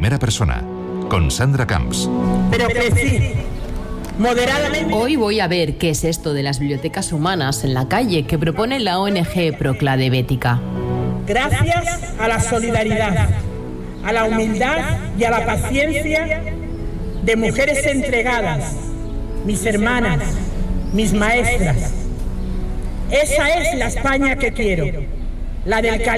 primera persona, con Sandra Camps. Pero que sí, moderadamente. Hoy voy a ver qué es esto de las bibliotecas humanas en la calle que propone la ONG Proclade Bética. Gracias a la solidaridad, a la humildad y a la paciencia de mujeres entregadas, mis hermanas, mis maestras. Esa es la España que quiero, la del